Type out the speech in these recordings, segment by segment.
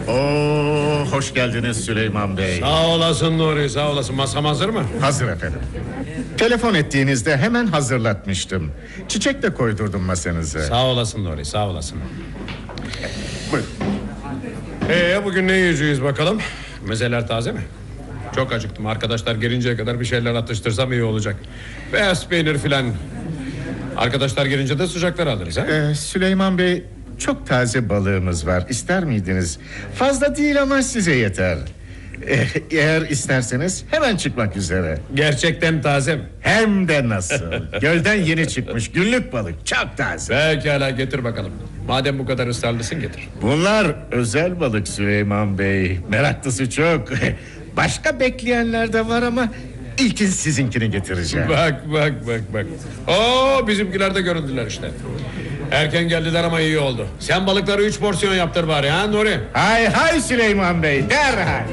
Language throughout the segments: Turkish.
Oo, hoş geldiniz Süleyman Bey. Sağ olasın Nuri, sağ olasın. Masam hazır mı? Hazır efendim. Telefon ettiğinizde hemen hazırlatmıştım. Çiçek de koydurdum masanıza. Sağ olasın Nuri, sağ olasın. Buyurun. Bugün ne yiyeceğiz bakalım? Mezeler taze mi? Çok acıktım. Arkadaşlar gelinceye kadar bir şeyler atıştırsam iyi olacak. Beyaz peynir filan. Arkadaşlar gelince de sıcakları alırız ha? Süleyman Bey, çok taze balığımız var. İster miydiniz? Fazla değil ama size yeter. Eğer isterseniz hemen çıkmak üzere. Gerçekten taze mi? Hem de nasıl. Gölden yeni çıkmış günlük balık, çok taze. Pekala, getir bakalım. Madem bu kadar ısrarlısın, getir. Bunlar özel balık Süleyman Bey. Meraklısı çok. Başka bekleyenler de var ama ilkin sizinkini getireceğim. Bak. Oo, bizimkiler de göründüler işte. Erken geldiler ama iyi oldu. Sen balıkları 3 porsiyon yaptır bari ha Nuri. Hay Süleyman Bey, derhal.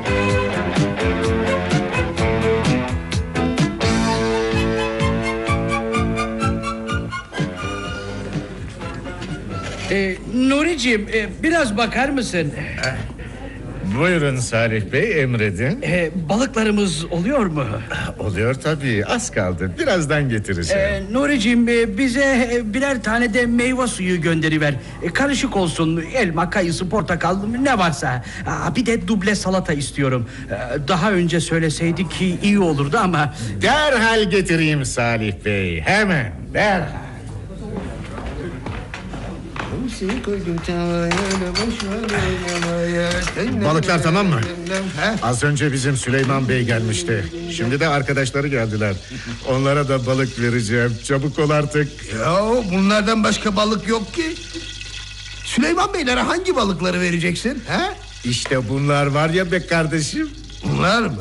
Nuri'ciğim, biraz bakar mısın? Buyurun Salih Bey, emredin. Balıklarımız oluyor mu? Oluyor tabii, az kaldı. Birazdan getireceğim. Nuri'ciğim, bize birer tane de meyve suyu gönderiver. Karışık olsun, elma, kayısı, portakal, ne varsa. Bir de duble salata istiyorum. Daha önce söyleseydik ki iyi olurdu ama... Derhal getireyim Salih Bey, hemen, derhal. Balıklar tamam mı? Az önce bizim Süleyman Bey gelmişti. Şimdi de arkadaşları geldiler. Onlara da balık vereceğim. Çabuk ol artık. Ya bunlardan başka balık yok ki. Süleyman Beylere hangi balıkları vereceksin? Ha? İşte bunlar var ya be kardeşim. Bunlar mı?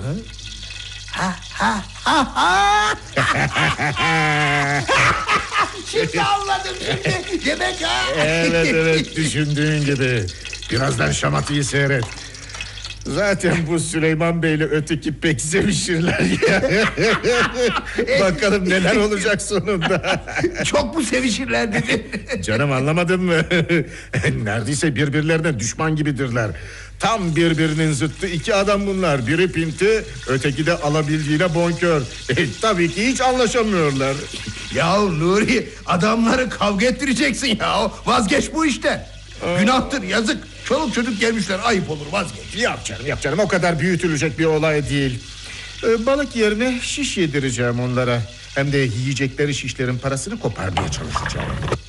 Şimdi anladım şimdi. Demek ha. Evet düşündüğün gibi. Birazdan şamatıyı seyret. Zaten bu Süleyman Bey'le öteki pek sevişirler ya. Bakalım neler olacak sonunda. Çok mu sevişirler dedi. Canım, anlamadın mı? Neredeyse birbirlerine düşman gibidirler. Tam birbirinin zıttı iki adam bunlar. Biri pinti, öteki de alabildiğine bonkör. Tabii ki hiç anlaşamıyorlar. Ya Nuri, adamları kavga ettireceksin ya. Vazgeç bu işten. Günahtır, yazık. Çoluk çocuk gelmişler, ayıp olur, vazgeç. Yap canım, o kadar büyütülecek bir olay değil. Balık yerine şiş yedireceğim onlara. Hem de yiyecekleri şişlerin parasını koparmaya çalışacağım.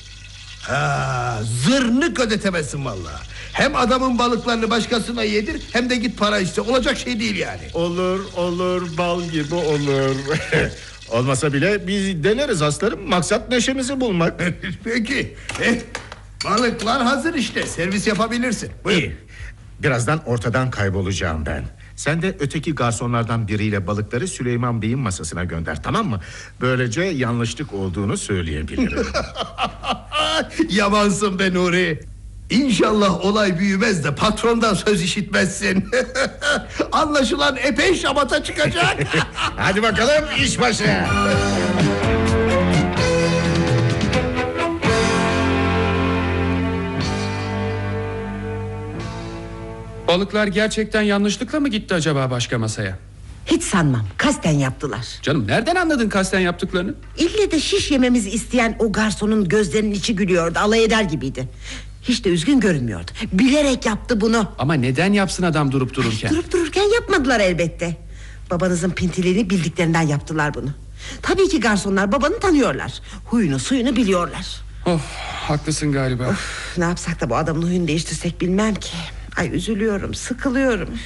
Zırnık ödetemezsin vallahi. Hem adamın balıklarını başkasına yedir, hem de git para iste. Olacak şey değil yani. Olur, bal gibi olur. Olmasa bile biz deneriz aslanım. Maksat neşemizi bulmak. Peki. Balıklar hazır işte. Servis yapabilirsin. Buyur. İyi. Birazdan ortadan kaybolacağım ben. Sen de öteki garsonlardan biriyle balıkları Süleyman Bey'in masasına gönder, tamam mı? Böylece yanlışlık olduğunu söyleyebilirim. Yamansın be Nuri. İnşallah olay büyümez de patrondan söz işitmezsin. Anlaşılan epey şamata çıkacak. Hadi bakalım, iş başı. Balıklar gerçekten yanlışlıkla mı gitti acaba başka masaya? Hiç sanmam, kasten yaptılar. Canım, nereden anladın kasten yaptıklarını? İlle de şiş yememizi isteyen o garsonun gözlerinin içi gülüyordu, alay eder gibiydi. Hiç de üzgün görünmüyordu. Bilerek yaptı bunu. Ama neden yapsın adam durup dururken? Durup dururken yapmadılar elbette. Babanızın pintiliğini bildiklerinden yaptılar bunu. Tabii ki garsonlar babanı tanıyorlar. Huyunu suyunu biliyorlar. Haklısın galiba. Ne yapsak da bu adamın huyunu değiştirsek bilmem ki. Ay, üzülüyorum, sıkılıyorum.